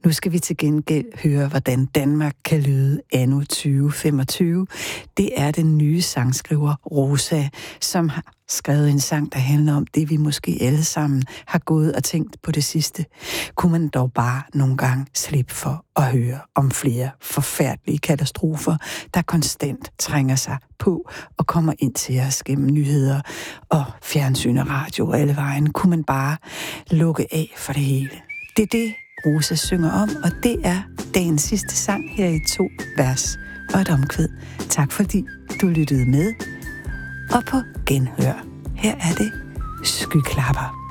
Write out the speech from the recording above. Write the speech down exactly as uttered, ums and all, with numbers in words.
Nu skal vi til gengæld høre, hvordan Danmark kan lyde anno tyve femogtyve. Det er den nye sangskriver Rosa, som har skrevet en sang, der handler om det, vi måske alle sammen har gået og tænkt på det sidste. Kunne man dog bare nogle gange slippe for at høre om flere forfærdelige katastrofer, der konstant trænger sig på og kommer ind til os gennem nyheder og fjernsyn og radio og alle vejen. Kunne man bare lukke af for det hele. Det er det, Rosa synger om, og det er dagens sidste sang her i to vers og et omkvæd. Tak fordi du lyttede med, og på genhør. Her er det Skyklapper.